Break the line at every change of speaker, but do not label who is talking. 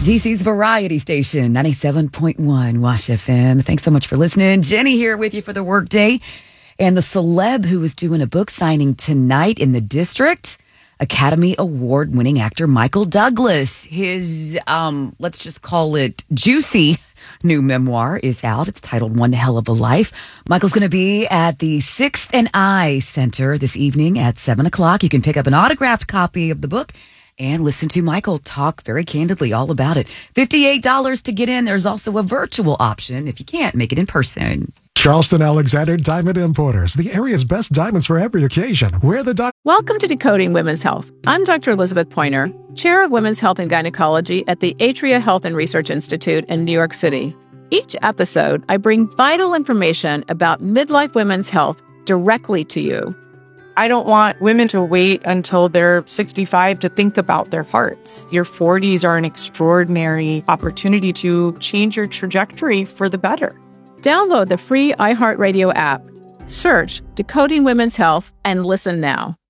DC's variety station, 97.1 Wash FM. Thanks so much for listening. Jenny here with you for the workday. And the celeb who is doing a book signing tonight in the district, Academy Award winning actor Michael Douglas. His, let's just call it juicy new memoir is out. It's titled One Hell of a Life. Michael's going to be at the 6th and I Center this evening at 7 o'clock. You can pick up an autographed copy of the book and listen to Michael talk very candidly all about it. $58 to get in. There's also a virtual option if you can't make it in person.
Charleston Alexander Diamond Importers, the area's best diamonds for every occasion.
Welcome to Decoding Women's Health. I'm Dr. Elizabeth Pointer, Chair of Women's Health and Gynecology at the Atria Health and Research Institute in New York City. Each episode, I bring vital information about midlife women's health directly to you.
I don't want women to wait until they're 65 to think about their hearts. Your 40s are an extraordinary opportunity to change your trajectory for the better.
Download the free iHeartRadio app, search Decoding Women's Health, and listen now.